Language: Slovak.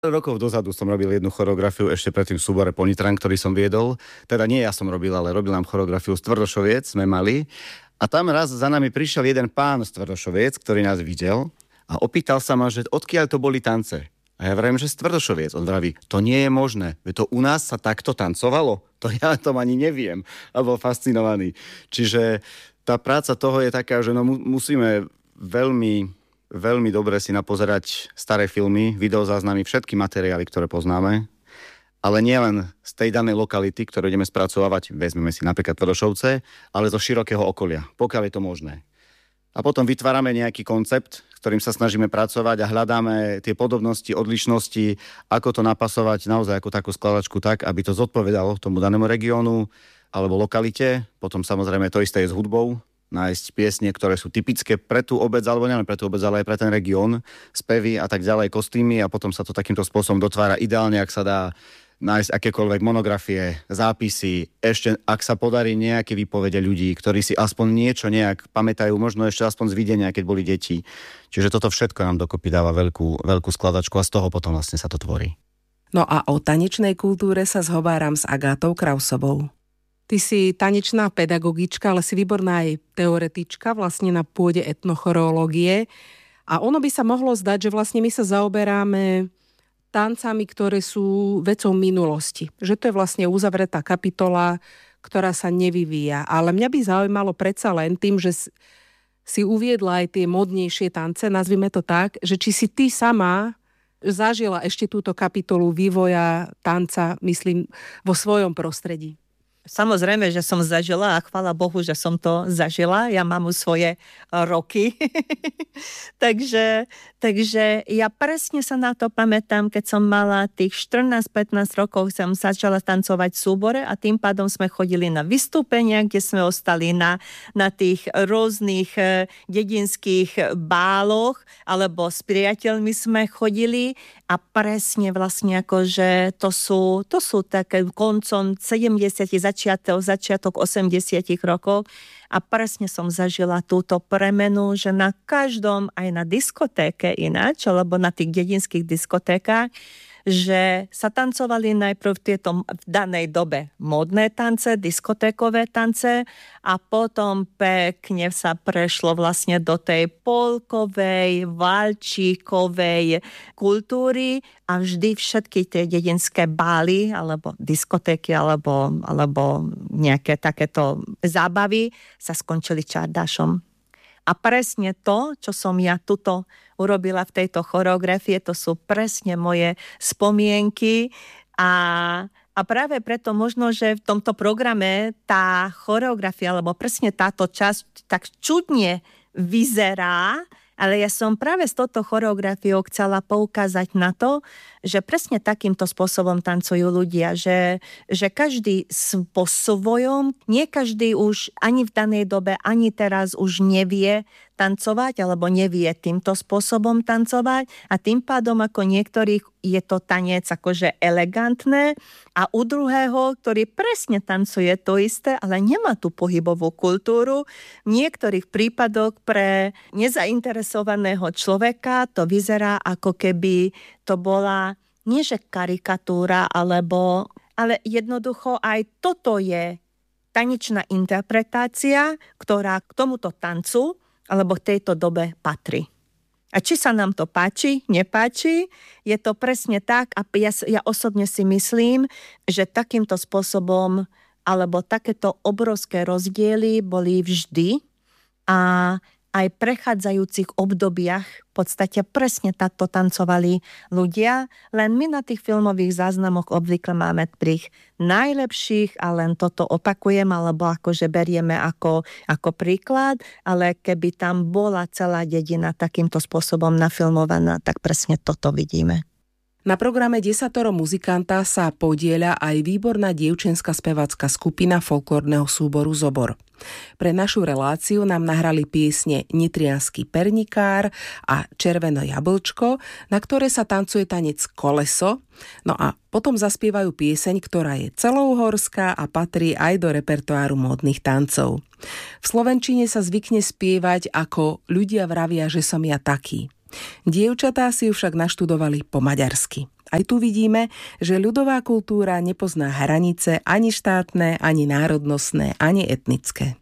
Rokov dozadu som robil jednu choreografiu ešte predtým v súbore Ponitran, ktorý som viedol. Teda nie ja som robil, ale robil nám choreografiu z Tvrdošoviec, sme mali. A tam raz za nami prišiel jeden pán z Tvrdošoviec, ktorý nás videl a opýtal sa ma, že odkiaľ to boli tance. A ja vravím, že z Tvrdošoviec. On vraví, to nie je možné, veď to u nás sa takto tancovalo. To ja tom ani neviem. A bol fascinovaný. Čiže tá práca toho je taká, že musíme veľmi dobre si napozerať staré filmy, videozáznamy, všetky materiály, ktoré poznáme, ale nie len z tej danej lokality, ktorú ideme spracovávať, vezmeme si napríklad Tvrdošovce, ale zo širokého okolia, pokiaľ je to možné. A potom vytvárame nejaký koncept, ktorým sa snažíme pracovať a hľadáme tie podobnosti, odlišnosti, ako to napasovať naozaj ako takú skladačku tak, aby to zodpovedalo tomu danému regiónu alebo lokalite. Potom samozrejme to isté je s hudbou, nájsť piesne, ktoré sú typické pre tú obec, alebo nielen pre tú obec, ale aj pre ten región, spevy a tak ďalej, kostýmy a potom sa to takýmto spôsobom dotvára ideálne, ak sa dá nájsť akékoľvek monografie, zápisy, ešte ak sa podarí nejaké výpovede ľudí, ktorí si aspoň niečo nejak pamätajú, možno ešte aspoň z videnia, keď boli deti. Čiže toto všetko nám dokopy dáva veľkú skladačku a z toho potom vlastne sa to tvorí. No a o tanečnej kultúre sa zhováram s Agátou Krausovou. Ty si tanečná pedagogička, ale si výborná aj teoretička vlastne na pôde etnochoreológie. A ono by sa mohlo zdať, že vlastne my sa zaoberáme tancami, ktoré sú vecou minulosti. Že to je vlastne uzavretá kapitola, ktorá sa nevyvíja. Ale mňa by zaujímalo predsa len tým, že si uviedla aj tie modnejšie tance, nazvime to tak, že či si ty sama zažila ešte túto kapitolu vývoja tanca, myslím, vo svojom prostredí. Samozrejme, že som zažila a chvála Bohu, že som to zažila. Ja mám už svoje roky. takže ja presne sa na to pamätám, keď som mala tých 14-15 rokov, som začala tancovať v súbore a tým pádom sme chodili na vystúpenia, kde sme ostali na tých rôznych dedinských báloch alebo s priateľmi sme chodili a presne vlastne akože to sú také koncom 70 začiatok 80 rokov a presne som zažila túto premenu, že na každom, aj na diskotéke ináč, alebo na tých dedinských diskotékach, že sa tancovali najprv tieto v danej dobe módne tance, diskotékové tance a potom pekne sa prešlo vlastne do tej polkovej, valčíkovej kultúry a vždy všetky tie dedinské bály alebo diskotéky alebo nejaké takéto zábavy sa skončili čardášom. A presne to, čo som ja tuto urobila v tejto choreografie, to sú presne moje spomienky a práve preto možno, že v tomto programe tá choreografia, alebo presne táto časť tak čudne vyzerá, ale ja som práve s touto choreografiou chcela poukázať na to, že presne takýmto spôsobom tancujú ľudia, že každý po svojom, nie každý už ani v danej dobe, ani teraz už nevie tancovať, alebo nevie týmto spôsobom tancovať a tým pádom ako niektorých je to tanec akože elegantné a u druhého, ktorý presne tancuje to isté, ale nemá tú pohybovú kultúru, v niektorých prípadoch pre nezainteresovaného človeka to vyzerá ako keby to bola nie že karikatúra, ale jednoducho aj toto je tanečná interpretácia, ktorá k tomuto tancu alebo k tejto dobe patrí. A či sa nám to páči, nepáči, je to presne tak a ja osobne si myslím, že takýmto spôsobom alebo takéto obrovské rozdiely boli vždy a aj v prechádzajúcich obdobiach v podstate presne takto tancovali ľudia, len my na tých filmových záznamoch obvykle máme tých najlepších a len toto opakujem, alebo akože berieme ako príklad, ale keby tam bola celá dedina takýmto spôsobom nafilmovaná, tak presne toto vidíme. Na programe Desatoro muzikanta sa podieľa aj výborná dievčenská spevácka skupina folklórneho súboru Zobor. Pre našu reláciu nám nahrali piesne Nitriansky pernikár a Červené jablčko, na ktoré sa tancuje tanec koleso, no a potom zaspievajú pieseň, ktorá je celouhorská a patrí aj do repertoáru módnych tancov. V slovenčine sa zvykne spievať ako Ľudia vravia, že som ja taký. Dievčatá si ju však naštudovali po maďarsky. Aj tu vidíme, že ľudová kultúra nepozná hranice ani štátne, ani národnostné, ani etnické.